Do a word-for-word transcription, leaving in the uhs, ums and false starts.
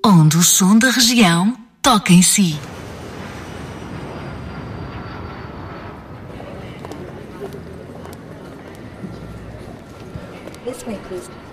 onde o som da região toca em si. This way, please.